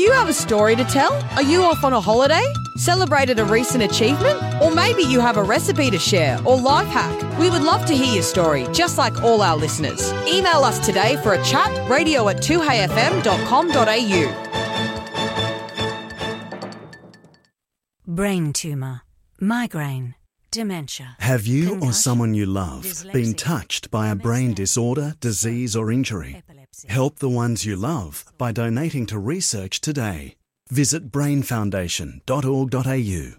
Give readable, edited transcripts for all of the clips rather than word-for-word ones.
you have a story to tell? Are you off on a holiday? Celebrated a recent achievement? Or maybe you have a recipe to share or life hack? We would love to hear your story, just like all our listeners. Email us today for a chat, radio@2hfm.com.au. Brain tumour, migraine, dementia. Have you or someone you love been touched by a brain disorder, disease or injury? Help the ones you love by donating to research today. Visit brainfoundation.org.au.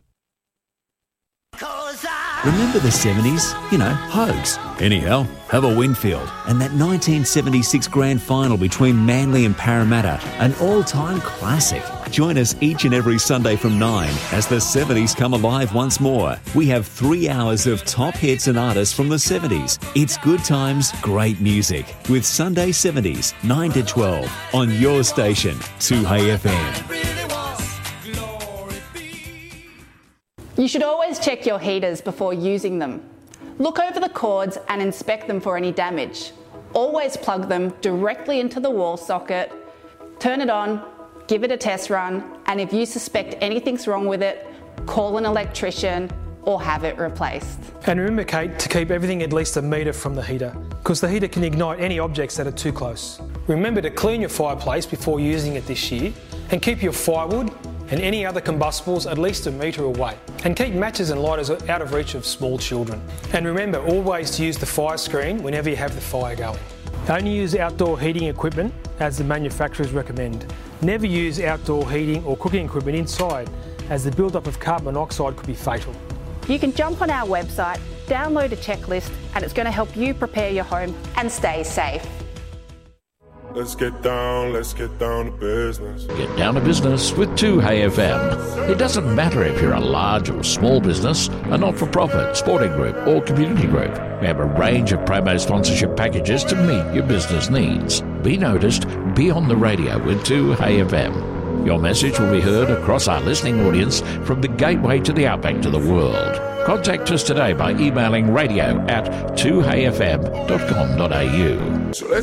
Remember the 70s? You know, Hogs. Anyhow, have a Winfield. And that 1976 grand final between Manly and Parramatta, an all-time classic. Join us each and every Sunday from 9 as the 70s come alive once more. We have 3 hours of top hits and artists from the 70s. It's good times, great music. With Sunday 70s, 9 to 12 on your station, 2HFM. You should always check your heaters before using them. Look over the cords and inspect them for any damage. Always plug them directly into the wall socket, turn it on, give it a test run, and if you suspect anything's wrong with it, call an electrician or have it replaced. And remember, Kate, to keep everything at least a metre from the heater, because the heater can ignite any objects that are too close. Remember to clean your fireplace before using it this year, and keep your firewood and any other combustibles at least a metre away. And keep matches and lighters out of reach of small children. And remember always to use the fire screen whenever you have the fire going. Only use outdoor heating equipment as the manufacturers recommend. Never use outdoor heating or cooking equipment inside, as the build-up of carbon monoxide could be fatal. You can jump on our website, download a checklist, and it's going to help you prepare your home and stay safe. Let's get down to business. Get down to business with 2HFM. It doesn't matter if you're a large or small business, a not-for-profit, sporting group or community group. We have a range of promo sponsorship packages to meet your business needs. Be noticed, be on the radio with 2HFM. Your message will be heard across our listening audience from the gateway to the outback to the world. Contact us today by emailing radio@2hfm.com.au.